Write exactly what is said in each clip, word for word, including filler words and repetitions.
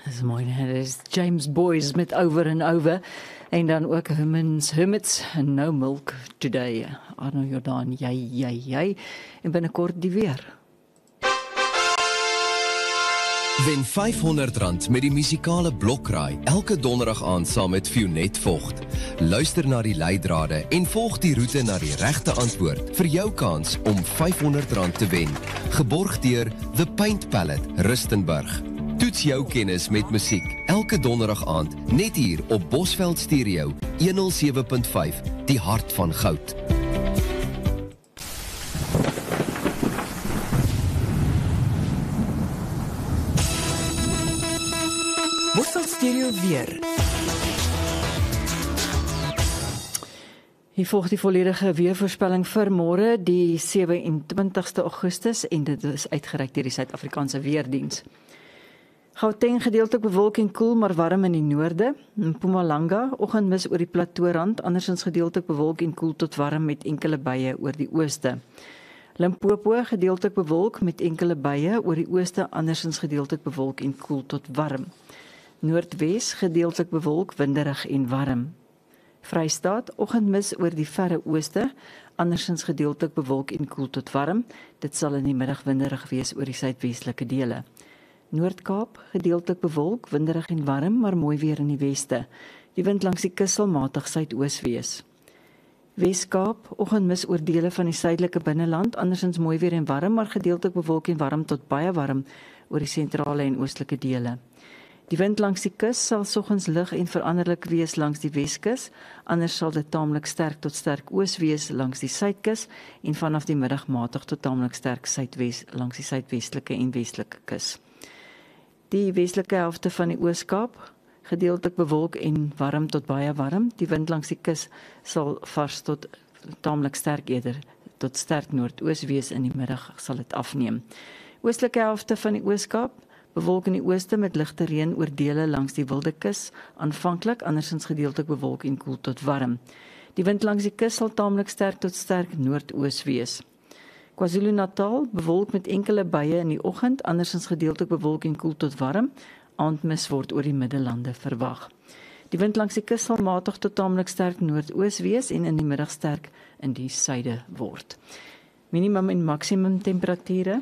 Dis mooi, hè? Dis James Boyce met Over and Over. En dan ook Herman's Hermits en No Milk Today. Arno Jordaan, jy, jy, jy. En binnekort die weer. Wen vyfhonderd rand met die musikale Blokraai elke donderdag aand saam met Fionet Vogt. Luister na die leidrade en volg die roete na die regte antwoord vir jou kans om vyfhonderd rand te wen. Geborg deur The Paint Palette Rustenburg. Toets jou kennis met musiek elke donderdag aand net hier op Bosveld Stereo honderd sewe punt vyf, die hart van goud. Bosveld Stereo weer. Hier volg die volledige weervoorspelling vir môre, die sewe-en-twintigste Augustus, en dit is uitgereik deur die Suid-Afrikaanse Weerdiens. Gauteng gedeeltelik bewolk en koel, maar warm in die noorde. Mpumalanga, oggendmis oor die plateaurand, andersins gedeeltelik bewolk en koel tot warm met enkele buie oor die ooste. Limpopo, gedeeltelik bewolk met enkele buie oor die ooste, andersins gedeeltelik bewolk en koel tot warm. Noordwes, gedeeltelik bewolk, winderig en warm. Vrystaat, oggendmis oor die verre ooste, andersins gedeeltelik bewolk en koel tot warm. Dit sal in die middag winderig wees oor die suidwestelike dele. Noord-Kaap, gedeeltelik bewolk, winderig en warm, maar mooi weer in die weste. Die wind langs die kus sal matig suidoos wees. Wes-Kaap, oggendmis oor dele van die suidelike binneland, andersins mooi weer en warm, maar gedeeltelik bewolk en warm tot baie warm oor die sentrale en oostelike dele. Die wind langs die kus sal soggens lig en veranderlik wees langs die Weskus, anders sal dit taamlik sterk tot sterk oos wees langs die suidkus en vanaf die middag matig tot taamlik sterk suidwes langs die suidwestelike en westelike kus. Die westelike helfte van die Oos-Kaap, gedeeltelik bewolk en warm tot baie warm. Die wind langs die kus sal vars tot taamlik sterk eerder tot sterk noordoos wees, in die middag sal dit afneem. Oostelike helfte van die Oos-Kaap, bewolk in die ooste met ligte reën oor dele langs die Wilde Kus, aanvanklik andersins gedeeltelik bewolk en koel tot warm. Die wind langs die kus sal taamlik sterk tot sterk noordoos wees. KwaZulu-Natal, bewolk met enkele buie in die oggend, andersins gedeeltelik bewolk en koel tot warm. Aandmis word oor die Middellande verwag. Die wind langs die kus sal matig tot taamlik sterk noordoos wees en in die middag sterk in die suide word. Minimum en maksimum temperature.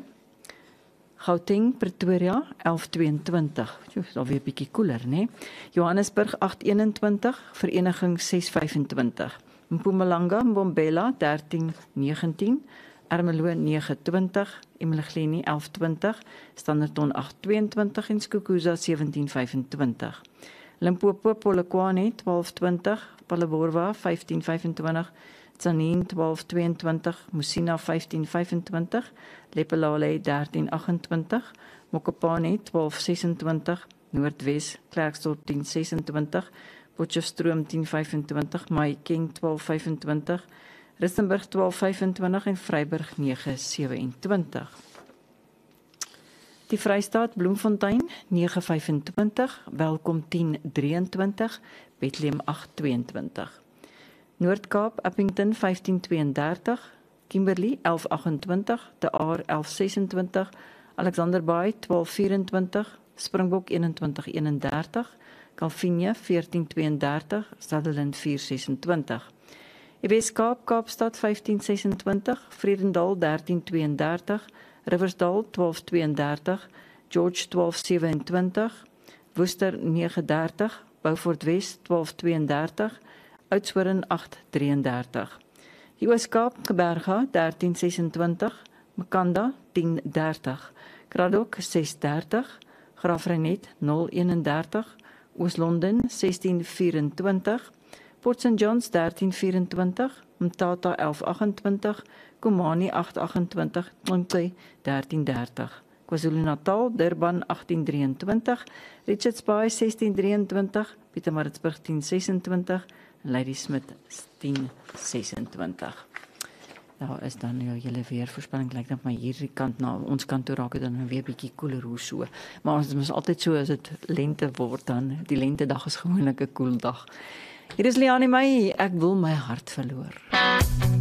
Gauteng, Pretoria, elf tweeëntwintig. Dit is alweer 'n bietjie koeler, né? Johannesburg, agt eenentwintig, Vereniging ses vyfentwintig. Mpumalanga, Mbombela, dertien negentien. Ermelo nege twintig, eMalahleni elf twintig, Standerton agt tweeëntwintig en Skukuza sewentien vyfentwintig. Limpopo, Polokwane twaalf twintig, Phalaborwa vyftien vyfentwintig, Tzaneen twaalf tweeëntwintig, Musina vyftien vyfentwintig, Lepelale dertien agentwintig, Mokopane twaalf sesentwintig, Noordwes, Klerksdorp tien sesentwintig, Potchefstroom tien vyfentwintig, Mahikeng twaalf vyfentwintig, Rustenburg twaalf vyfentwintig en Vryburg nege sewentwintig. Die Vrystaat, Bloemfontein nege vyfentwintig, Welkom tien drieëntwintig, Bethlehem agt tweeëntwintig. Noord-Kaap, Appington vyftien tweeëndertig, Kimberley elf agentwintig, De Aar elf sesentwintig, Alexanderbaai twaalf vyfentwintig, Springbok eenentwintig eenendertig, Kalvinia veertien tweeëndertig, Sutherland vier sesentwintig. Die Wes-Kaap, Kaapstad vyftien sesentwintig, Vredendal dertien tweeëndertig, Riversdal twaalf tweeëndertig, George twaalf sewentwintig, Worcester nege dertig, Beaufort Wes twaalf tweeëndertig, Oudtshoorn agt drieëndertig. Die Oos-Kaap, Kaapberga dertien sesentwintig, Makanda tien dertig, Kraddock ses dertig, Graafrenet nul eenendertig, Oos-London sestien vyfentwintig, Port Saint Johns dertien vyfentwintig, Mthatha elf agentwintig, Komani agt agentwintig, Mthatha dertien dertig. KwaZulu-Natal, Durban agtien drieëntwintig, Richards Bay sestien drieëntwintig, Pietermaritzburg tien sesentwintig, Ladysmith tien sesentwintig. Daar is dan nou julle weervoorspelling, lyk dat my hierdie kant na ons kant toe raak het dan weer bietjie koeler hoe so. Maar ons is altyd so as dit lente word dan, die lentedag is gewoonlik 'n koel dag. Hier is Liane May, ek wil my hart verloor.